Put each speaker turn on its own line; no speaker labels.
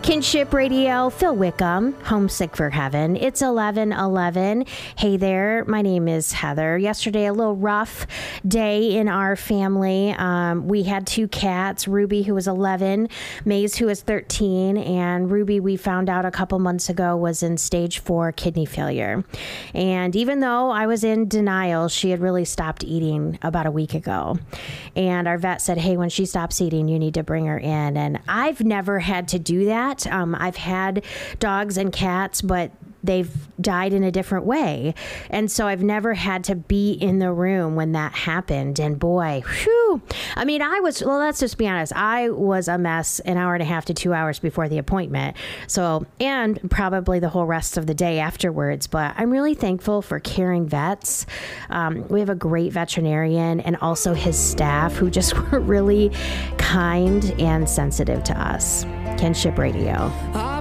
Kinship Radio, Phil Wickham, Homesick for Heaven. It's 11:11. Hey there, my name is Heather. Yesterday, a little rough day in our family. We had two cats, Ruby, who was 11, Maze, who was 13, and Ruby, we found out a couple months ago, was in stage 4 kidney failure. And even though I was in denial, she had really stopped eating about a week ago. And our vet said, hey, when she stops eating, you need to bring her in. And I've never had to do that. I've had dogs and cats, but they've died in a different way. And so I've never had to be in the room when that happened. And boy, whew. I mean, let's just be honest. I was a mess an hour and a half to 2 hours before the appointment. So, and probably the whole rest of the day afterwards. But I'm really thankful for caring vets. We have a great veterinarian and also his staff who just were really kind and sensitive to us. Kinship Radio.